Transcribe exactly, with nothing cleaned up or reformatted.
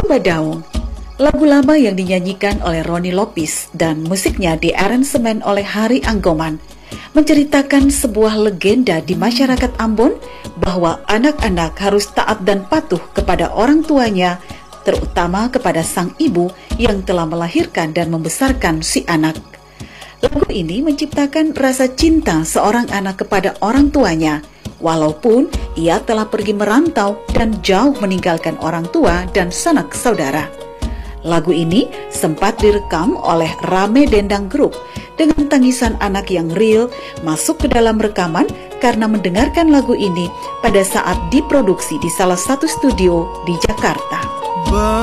Samba Daung, lagu lama yang dinyanyikan oleh Ronnie Lopis dan musiknya diaransemen oleh Hari Anggoman, menceritakan sebuah legenda di masyarakat Ambon bahwa anak-anak harus taat dan patuh kepada orang tuanya, terutama kepada sang ibu yang telah melahirkan dan membesarkan si anak. Lagu ini menciptakan rasa cinta seorang anak kepada orang tuanya, walaupun ia telah pergi merantau dan jauh meninggalkan orang tua dan sanak saudara. Lagu ini sempat direkam oleh Rame Dendang Group dengan tangisan anak yang real masuk ke dalam rekaman karena mendengarkan lagu ini pada saat diproduksi di salah satu studio di Jakarta.